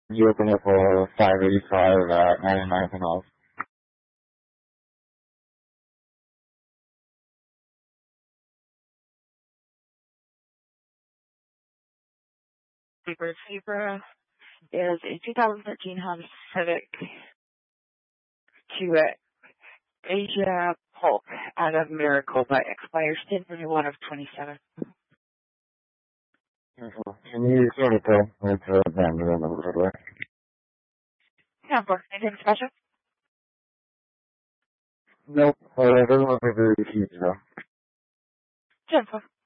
You open it for 585 at 99 off. Super Zebra is a 2013 Honda Civic to Asia Polk out of Maricopa. Expires 10/31 of 27. Can you sort of tell it's abandoned on the roadway? Yeah, for anything special? Nope. It doesn't look like very huge though. 10.